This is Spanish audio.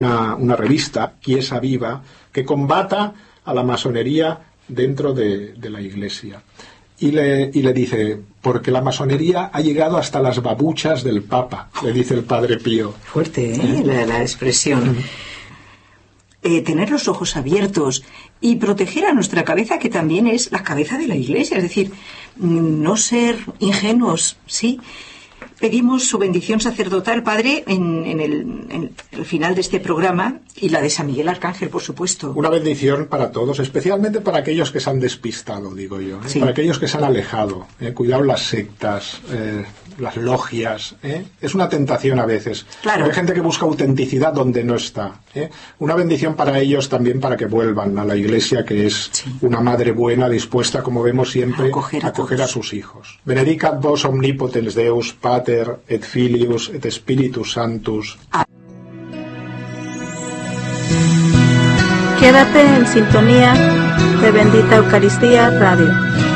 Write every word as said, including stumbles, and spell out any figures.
una, una revista, Chiesa Viva, que combata a la masonería dentro de, de la Iglesia. Y le, y le dice, porque la masonería ha llegado hasta las babuchas del Papa, le dice el Padre Pío. Fuerte, ¿eh? La, la expresión. Eh, tener los ojos abiertos y proteger a nuestra cabeza, que también es la cabeza de la Iglesia, es decir, no ser ingenuos, ¿sí? Pedimos su bendición sacerdotal, Padre, en, en, el, en el final de este programa, y la de San Miguel Arcángel, por supuesto. Una bendición para todos, especialmente para aquellos que se han despistado, digo yo, ¿eh? Sí. Para aquellos que se han alejado. ¿eh? Cuidado las sectas, eh, las logias. ¿eh? Es una tentación a veces. Claro. Hay gente que busca autenticidad donde no está. ¿eh? Una bendición para ellos también, para que vuelvan a la Iglesia, que es sí. una madre buena, dispuesta, como vemos siempre, a acoger a, acoger a sus hijos. Benedicat vos omnipotens Deus, Pater, et Filius, et Spiritus Sanctus. Quédate en sintonía de Bendita Eucaristía Radio.